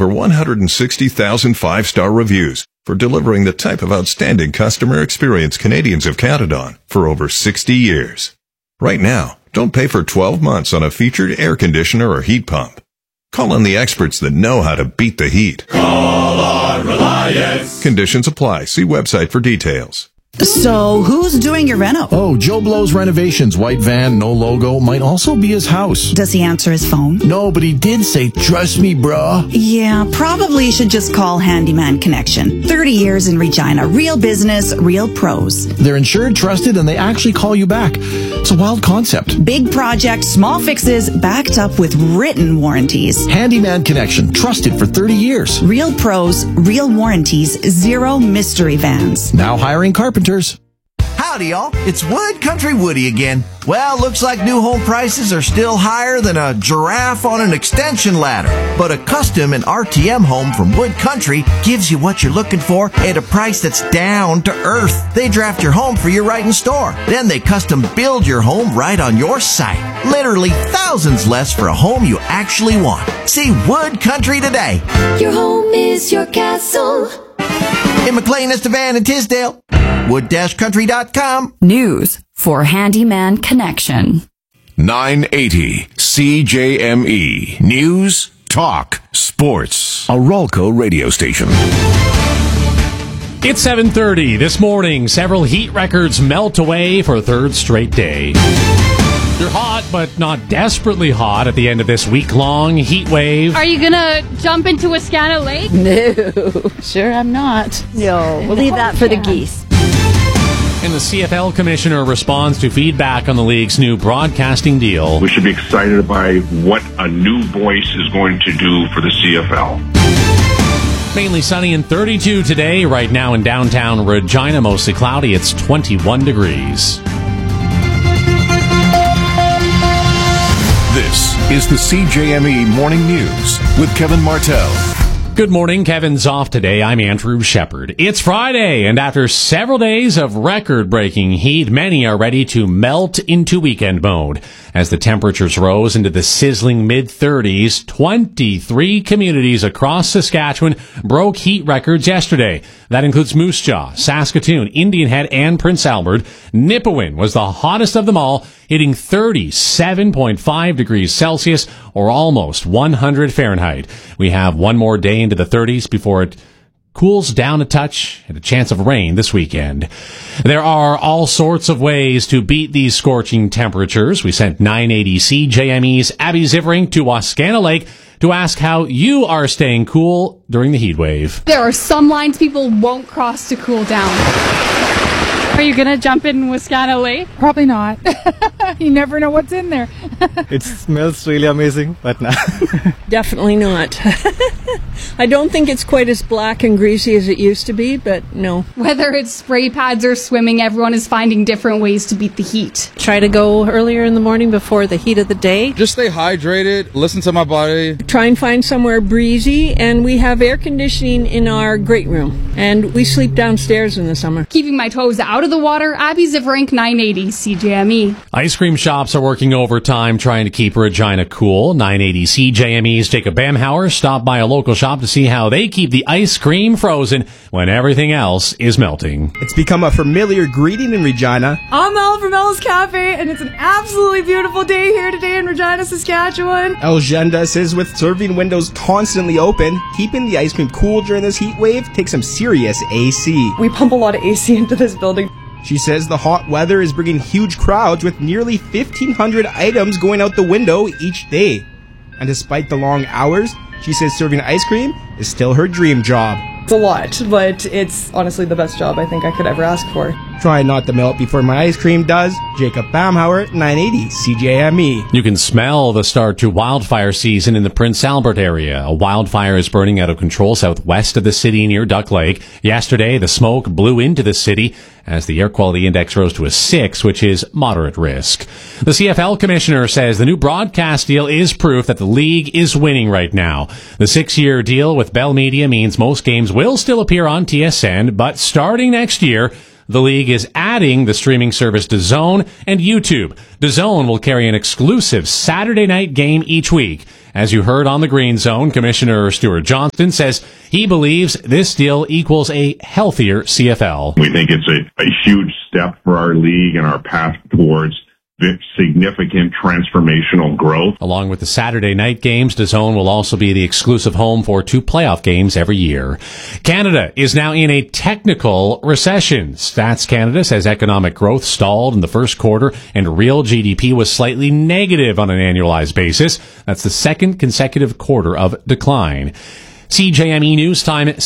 over 160,000 five-star reviews for delivering the type of outstanding customer experience Canadians have counted on for over 60 years. Right now, don't pay for 12 months on a featured air conditioner or heat pump. Call on the experts that know how to beat the heat. Call on Reliance. Conditions apply. See website for details. So, who's doing your reno? Oh, Joe Blow's Renovations. White van, no logo. Might also be his house. Does he answer his phone? No, but he did say, trust me, bruh. Yeah, probably you should just call Handyman Connection. 30 years in Regina. Real business, real pros. They're insured, trusted, and they actually call you back. It's a wild concept. Big project, small fixes, backed up with written warranties. Handyman Connection. Trusted for 30 years. Real pros, real warranties, zero mystery vans. Now hiring carpenters. Howdy, y'all. It's Wood Country Woody again. Well, looks like new home prices are still higher than a giraffe on an extension ladder. But a custom and RTM home from Wood Country gives you what you're looking for at a price that's down to earth. They draft your home for you right in store. Then they custom build your home right on your site. Literally thousands less for a home you actually want. See Wood Country today. Your home is your castle. In McLean, Estevan, and Tisdale. Wood-country.com. News for Handyman Connection. 980 CJME. News, talk, sports. A Ralco radio station. It's 7:30 this morning. Several heat records melt away for a third straight day. They're hot, but not desperately hot at the end of this week-long heat wave. Are you going to jump into Wascana Lake? No, sure I'm not. No, we'll leave that for the geese. And the CFL commissioner responds to feedback on the league's new broadcasting deal. We should be excited by what a new voice is going to do for the CFL. Mainly sunny and 32 today. Right now in downtown Regina, mostly cloudy. It's 21 degrees. This is the CJME Morning News with Kevin Martell. Good morning. Kevin's off today. I'm Andrew Shepard. It's Friday, and after several days of record-breaking heat, many are ready to melt into weekend mode. As the temperatures rose into the sizzling mid-30s, 23 communities across Saskatchewan broke heat records yesterday. That includes Moose Jaw, Saskatoon, Indian Head, and Prince Albert. Nipawin was the hottest of them all, hitting 37.5 degrees Celsius, or almost 100 Fahrenheit. We have one more day into the 30s before it cools down a touch and a chance of rain this weekend. There are all sorts of ways to beat these scorching temperatures. We sent 980 CJME's Abby Ziverink to Wascana Lake to ask how you are staying cool during the heat wave. There are some lines people won't cross to cool down. Are you going to jump in Wascana Lake? Probably not. You never know what's in there. It smells really amazing, but no. Definitely not. I don't think it's quite as black and greasy as it used to be, but no. Whether it's spray pads or swimming, everyone is finding different ways to beat the heat. Try to go earlier in the morning before the heat of the day. Just stay hydrated, listen to my body. Try and find somewhere breezy, and we have air conditioning in our great room, and we sleep downstairs in the summer. Keeping my toes out of the water, Abby Ziverink, 980 CJME. Ice cream shops are working overtime trying to keep Regina cool. 980 CJME's Jacob Bamhauer stopped by a local shop to see how they keep the ice cream frozen when everything else is melting. It's become a familiar greeting in Regina. I'm Elle from Elle's Cafe, and it's an absolutely beautiful day here today in Regina, Saskatchewan. El Genda says with serving windows constantly open, keeping the ice cream cool during this heat wave takes some serious AC. We pump a lot of AC into this building. She says the hot weather is bringing huge crowds with nearly 1,500 items going out the window each day. And despite the long hours, she says serving ice cream is still her dream job. It's a lot, but it's honestly the best job I think I could ever ask for. Try not to melt before my ice cream does. Jacob Bamhauer, 980 CJME. You can smell the start to wildfire season in the Prince Albert area. A wildfire is burning out of control southwest of the city near Duck Lake. Yesterday, the smoke blew into the city as the air quality index rose to a 6, which is moderate risk. The CFL commissioner says the new broadcast deal is proof that the league is winning right now. The 6-year deal with Bell Media means most games will still appear on TSN, but starting next year, The league is adding the streaming service DAZN and YouTube. DAZN will carry an exclusive Saturday night game each week. As you heard on the Green Zone, Commissioner Stuart Johnston says he believes this deal equals a healthier CFL. We think it's a huge step for our league and our path towards significant transformational growth. Along with the Saturday night games, DAZN will also be the exclusive home for 2 playoff games every year. Canada is now in a technical recession. Stats Canada says economic growth stalled in the first quarter and real GDP was slightly negative on an annualized basis. That's the second consecutive quarter of decline. CJME News Time at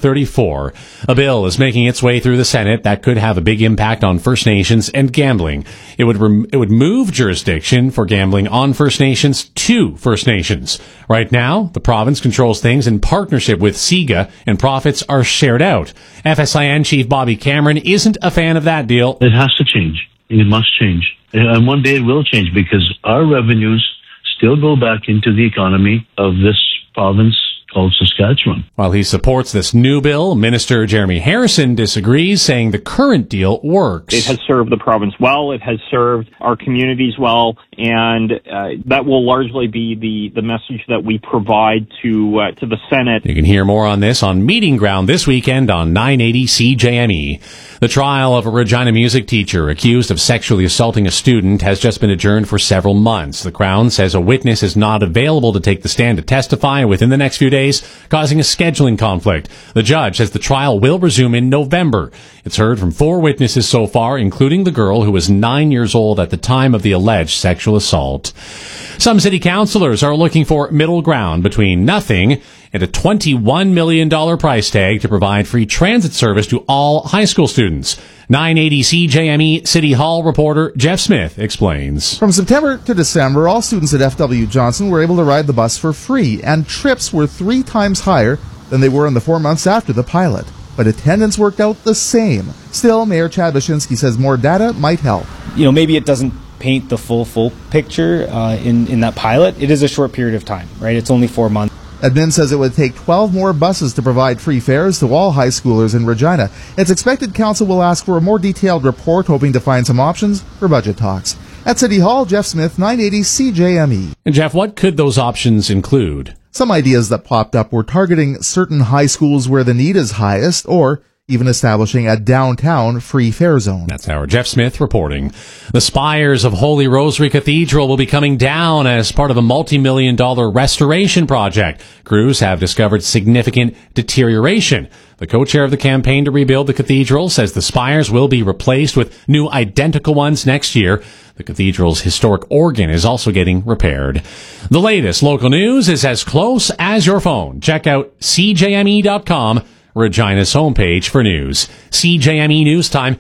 7:34. A bill is making its way through the Senate that could have a big impact on First Nations and gambling. It would move jurisdiction for gambling on First Nations to First Nations. Right now, the province controls things in partnership with SIGA, and profits are shared out. FSIN Chief Bobby Cameron isn't a fan of that deal. It has to change. It must change. And one day it will change because our revenues still go back into the economy of this province called Saskatchewan. While he supports this new bill, Minister Jeremy Harrison disagrees, saying the current deal works. It has served the province well, it has served our communities well, and that will largely be the message that we provide to the Senate. You can hear more on this on Meeting Ground this weekend on 980 CJME. The trial of a Regina music teacher accused of sexually assaulting a student has just been adjourned for several months. The Crown says a witness is not available to take the stand to testify within the next few days, causing a scheduling conflict. The judge says the trial will resume in November. It's heard from 4 witnesses so far, including the girl who was 9 years old at the time of the alleged sexual assault. Some city councilors are looking for middle ground between nothing and a $21 million price tag to provide free transit service to all high school students. 980 CJME City Hall reporter Jeff Smith explains. From September to December, all students at FW Johnson were able to ride the bus for free, and trips were 3 times higher than they were in the 4 months after the pilot. But attendance worked out the same. Still, Mayor Chad Baczynski says more data might help. Maybe it doesn't paint the full picture in that pilot. It is a short period of time, right? It's only 4 months. Admin says it would take 12 more buses to provide free fares to all high schoolers in Regina. It's expected council will ask for a more detailed report, hoping to find some options for budget talks. At City Hall, Jeff Smith, 980 CJME. And Jeff, what could those options include? Some ideas that popped up were targeting certain high schools where the need is highest, or even establishing a downtown free fare zone. That's our Jeff Smith reporting. The spires of Holy Rosary Cathedral will be coming down as part of a multi-million-dollar restoration project. Crews have discovered significant deterioration. The co-chair of the campaign to rebuild the cathedral says the spires will be replaced with new identical ones next year. The cathedral's historic organ is also getting repaired. The latest local news is as close as your phone. Check out CJME.com. Regina's homepage for news. CJME News Time,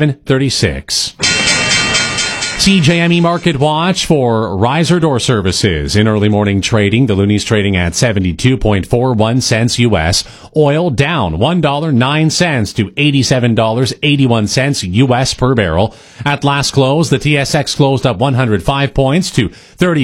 7:36. CJME Market Watch for Riser Door Services. In early morning trading, the Looney's trading at 72.41 cents U.S. Oil down $1.09 to $87.81 U.S. per barrel. At last close, the TSX closed up 105 points to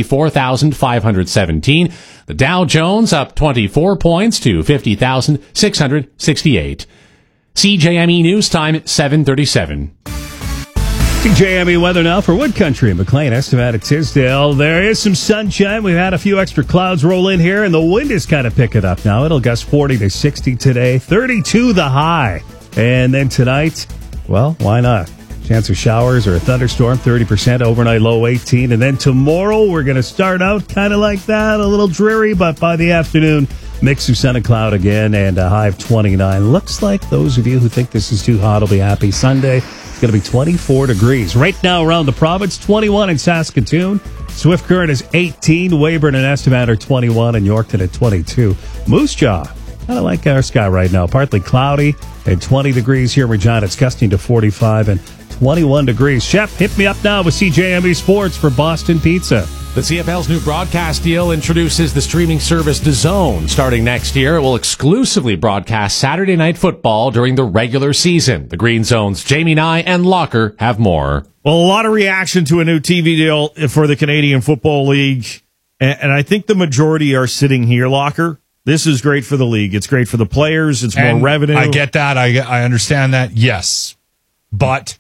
34,517. The Dow Jones up 24 points to 50,668. CJME News Time, 7:37. CJME weather now for Wood Country, McLean, Estevan at Tisdale. There is some sunshine. We've had a few extra clouds roll in here, and the wind is kind of picking up now. It'll gust 40 to 60 today, 32 the high. And then tonight, well, why not? Chance of showers or a thunderstorm, 30%, overnight low 18. And then tomorrow, we're going to start out kind of like that, a little dreary, but by the afternoon, mix of sun and cloud again, and a high of 29. Looks like those of you who think this is too hot will be happy. Sunday, it's going to be 24 degrees. Right now around the province, 21 in Saskatoon. Swift Current is 18. Weyburn and Estevan are 21, and Yorkton at 22. Moose Jaw, kind of like our sky right now. Partly cloudy and 20 degrees here in Regina. It's gusting to 45 and 21 degrees. Chef, hit me up now with CJME Sports for Boston Pizza. The CFL's new broadcast deal introduces the streaming service DAZN. Starting next year, it will exclusively broadcast Saturday Night Football during the regular season. The Green Zone's Jamie Nye and Locker have more. Well, a lot of reaction to a new TV deal for the Canadian Football League, and I think the majority are sitting here, Locker. This is great for the league. It's great for the players. It's more revenue. I get that. I understand that. Yes. but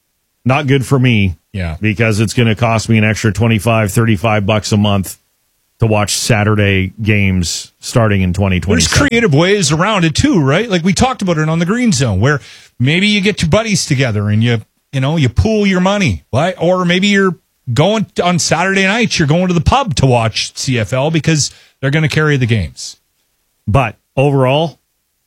not good for me. Yeah. Because it's going to cost me an extra $25, $35 a month to watch Saturday games starting in 2020. There's creative ways around it too, right? Like we talked about it on the Green Zone, where maybe you get your buddies together and you pool your money, right? Or maybe you're going on Saturday nights, you're going to the pub to watch CFL because they're going to carry the games. But overall,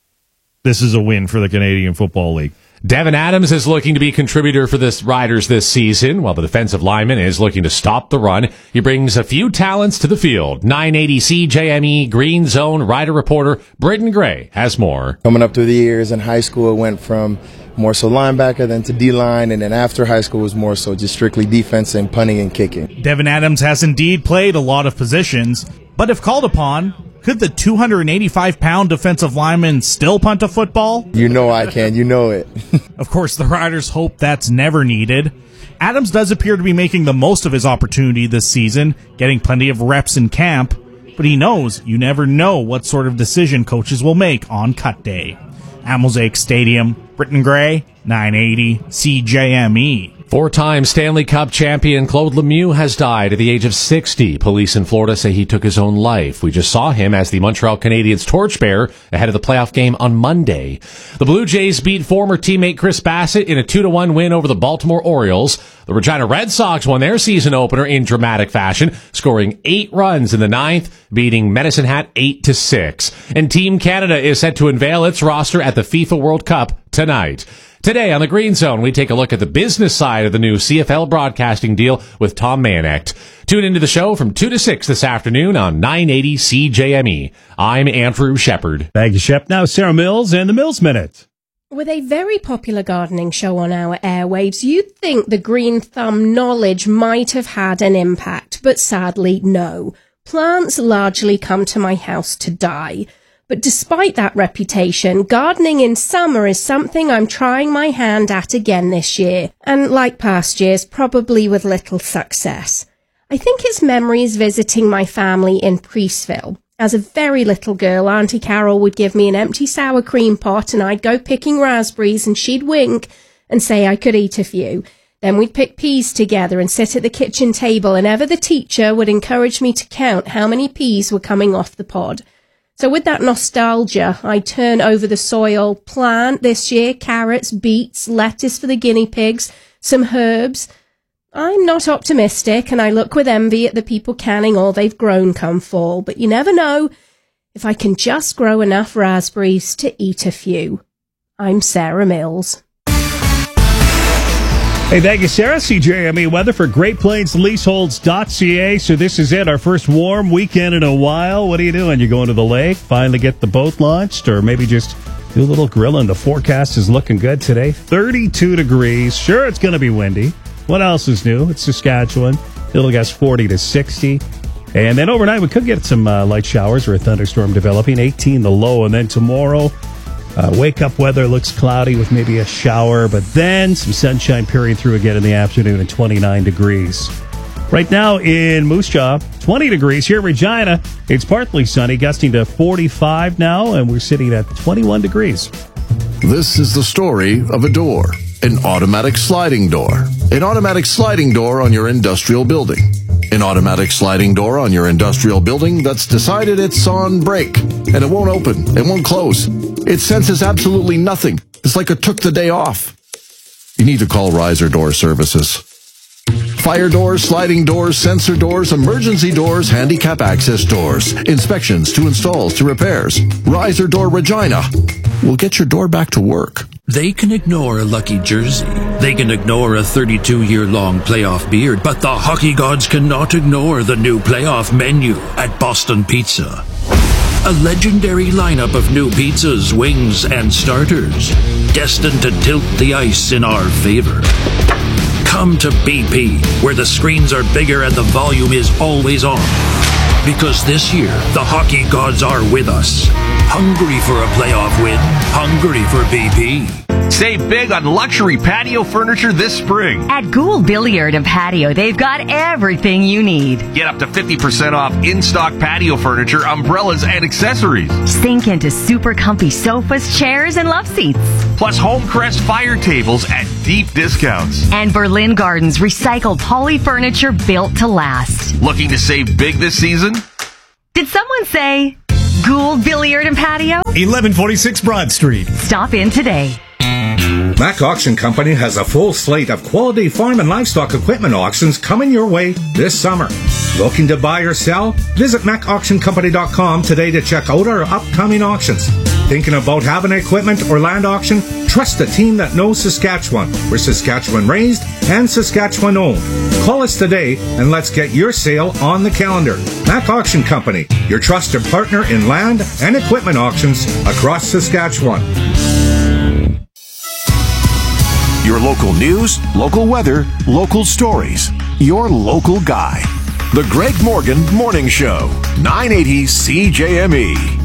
this is a win for the Canadian Football League. Devin Adams is looking to be a contributor for the Riders this season, while the defensive lineman is looking to stop the run. He brings a few talents to the field. 980 CJME Green Zone Rider reporter Britton Gray has more. Coming up through the years in high school, it went from more so linebacker then to D-line, and then after high school was more so just strictly defense and punting and kicking. Devin Adams has indeed played a lot of positions, but if called upon, could the 285-pound defensive lineman still punt a football? You know I can. You know it. Of course, the Riders hope that's never needed. Adams does appear to be making the most of his opportunity this season, getting plenty of reps in camp, but he knows you never know what sort of decision coaches will make on cut day. At Mosaic Stadium, Britton Gray, 980 CJME. Four-time Stanley Cup champion Claude Lemieux has died at the age of 60. Police in Florida say he took his own life. We just saw him as the Montreal Canadiens torchbearer ahead of the playoff game on Monday. The Blue Jays beat former teammate Chris Bassett in a 2-1 win over the Baltimore Orioles. The Regina Red Sox won their season opener in dramatic fashion, scoring 8 runs in the 9th, beating Medicine Hat 8-6. And Team Canada is set to unveil its roster at the FIFA World Cup tonight. Today on the Green Zone, we take a look at the business side of the new CFL broadcasting deal with Tom Manecht. Tune into the show from 2 to 6 this afternoon on 980 CJME. I'm Andrew Shepard. Thank you, Shep. Now Sarah Mills and the Mills Minute. With a very popular gardening show on our airwaves, you'd think the Green Thumb knowledge might have had an impact, but sadly, no. Plants largely come to my house to die. But despite that reputation, gardening in summer is something I'm trying my hand at again this year, and like past years, probably with little success. I think it's memories visiting my family in Priestville. As a very little girl, Auntie Carol would give me an empty sour cream pot and I'd go picking raspberries and she'd wink and say I could eat a few. Then we'd pick peas together and sit at the kitchen table, and ever the teacher would encourage me to count how many peas were coming off the pod. So with that nostalgia, I turn over the soil, plant this year carrots, beets, lettuce for the guinea pigs, some herbs. I'm not optimistic, and I look with envy at the people canning all they've grown come fall, but you never know if I can just grow enough raspberries to eat a few. I'm Sarah Mills. Hey, thank you, Sarah. CJME weather for Great Plains Leaseholds.ca. So this is it, our first warm weekend in a while. What are you doing? You going to the lake, finally get the boat launched, or maybe just do a little grilling? The forecast is looking good today. 32 degrees. Sure, it's going to be windy. What else is new? It's Saskatchewan. It'll guess 40 to 60. And then overnight, we could get some light showers or a thunderstorm developing. 18 the low. And then tomorrow, wake-up weather looks cloudy with maybe a shower, but then some sunshine peering through again in the afternoon at 29 degrees. Right now in Moose Jaw, 20 degrees. Here in Regina, it's partly sunny, gusting to 45 now, and we're sitting at 21 degrees. This is the story of a door, an automatic sliding door. An automatic sliding door on your industrial building. An automatic sliding door on your industrial building that's decided it's on break, and it won't open, it won't close. It senses absolutely nothing. It's like it took the day off. You need to call Riser Door Services. Fire doors, sliding doors, sensor doors, emergency doors, handicap access doors, inspections to installs to repairs. Riser Door Regina will get your door back to work. They can ignore a lucky jersey. They can ignore a 32-year-long playoff beard, but the hockey gods cannot ignore the new playoff menu at Boston Pizza. A legendary lineup of new pizzas, wings, and starters, destined to tilt the ice in our favor. Come to BP, where the screens are bigger and the volume is always on. Because this year, the hockey gods are with us. Hungry for a playoff win? Hungry for BP. Save big on luxury patio furniture this spring. At Gould Billiard and Patio, they've got everything you need. Get up to 50% off in-stock patio furniture, umbrellas, and accessories. Sink into super comfy sofas, chairs, and love seats. Plus Homecrest fire tables at deep discounts. And Berlin Gardens recycled poly furniture built to last. Looking to save big this season? Did someone say Gould Billiard and Patio? 1146 Broad Street. Stop in today. Mac Auction Company has a full slate of quality farm and livestock equipment auctions coming your way this summer. Looking to buy or sell? Visit MacAuctionCompany.com today to check out our upcoming auctions. Thinking about having an equipment or land auction? Trust a team that knows Saskatchewan. We're Saskatchewan raised and Saskatchewan owned. Call us today and let's get your sale on the calendar. Mac Auction Company, your trusted partner in land and equipment auctions across Saskatchewan. Your local news, local weather, local stories. Your local guy. The Greg Morgan Morning Show. 980 CJME.